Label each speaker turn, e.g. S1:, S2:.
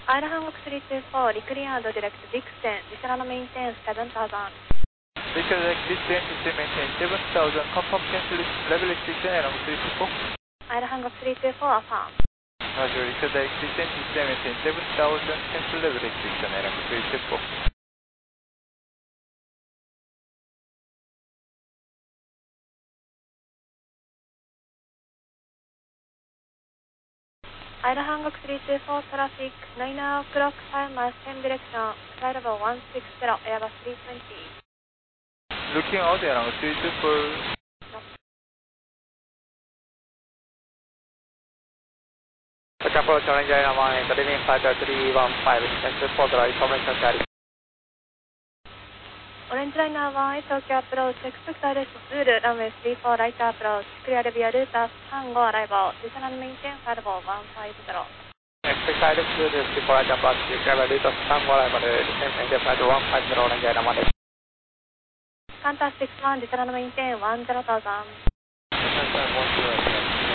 S1: アイルハンゴク324 Reclear Direct Dixon Additional Maintain 7000
S2: Reclear Dixon Maintain 7000 Confirm Cancel Level Restriction Airlong 324
S1: アイルハンゴク324 Affirm
S2: Roger Reclear Dixon Maintain 7000 Cancel Level Restriction Airlong 324
S1: アイルハンゴク324 Traffic 9 o'clock time same direction Flight level 160 Airbus 320
S2: Looking out Airlong 324 Approach Orange Airline Academy Flight 315 Exit for the right information carry
S1: オレンジライナー1へ東京アプローチ、エクスペクターです。ルール、ランウェイ34ライトアプローチ、クリアレビアルーター35アライバー、ディショナルメインテンファイルボー150。
S2: Expected to the before I jump out to travel with the sun while I'm on the same thing flight 150 Orange Airline
S1: カンタ61、ディショナルメインテン10,000。